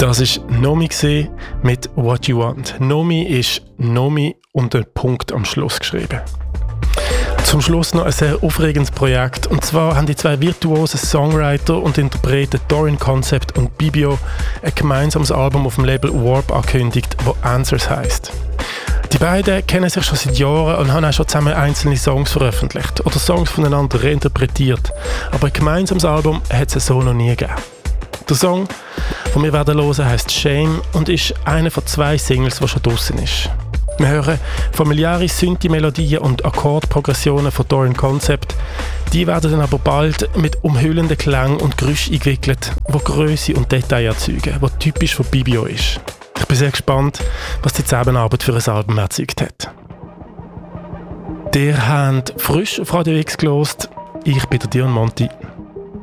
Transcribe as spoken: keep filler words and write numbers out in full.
Das war Nomi mit «What You Want». Nomi ist Nomi und ein Punkt am Schluss geschrieben. Zum Schluss noch ein sehr aufregendes Projekt. Und zwar haben die zwei virtuosen Songwriter und Interpreten Dorian Concept und Bibio ein gemeinsames Album auf dem Label Warp angekündigt, das «Answers» heisst. Die beiden kennen sich schon seit Jahren und haben auch schon zusammen einzelne Songs veröffentlicht oder Songs voneinander reinterpretiert. Aber ein gemeinsames Album hat es so noch nie gegeben. Der Song, den wir werden hören, heisst «Shame» und ist einer von zwei Singles, die schon draussen ist. Wir hören familiäre Synthi-Melodien und Akkordprogressionen von Dorian Concept. Die werden dann aber bald mit umhüllenden Klängen und Geräuschen eingewickelt, die Grösse und Detail erzeugen, was typisch für Bibio ist. Ich bin sehr gespannt, was die Zusammenarbeit für ein Album erzeugt hat. Ihr habt frisch auf Radio X gehört. Ich bin der Dion Monti.